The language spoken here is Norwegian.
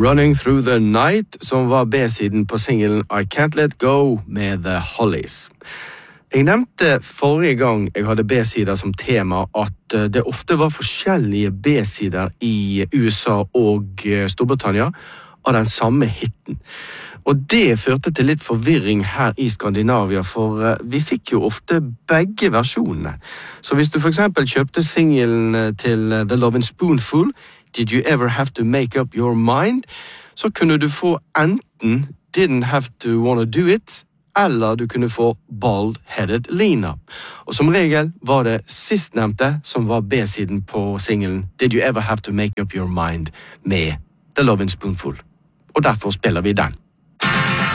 Running Through the Night, som var B-siden på singelen I Can't Let Go med The Hollies. Jeg nevnte forrige gang jeg hadde B-sider som tema at det ofte var forskjellige B-sider i USA og Storbritannia av den samme hitten. Og det førte til litt forvirring her i Skandinavia, for vi fikk jo ofte begge versjonene. Så hvis du for eksempel kjøpte singelen til The Lovin' Spoonful, Did You Ever Have to Make Up Your Mind, så kunne du få enten Didn't Have to Wanna Do It, eller du kunne få Bald-Headed Lena. Og som regel var det sistnevnte som var B-siden på singelen Did You Ever Have to Make Up Your Mind med The Lovin' Spoonful. Og derfor spiller vi den.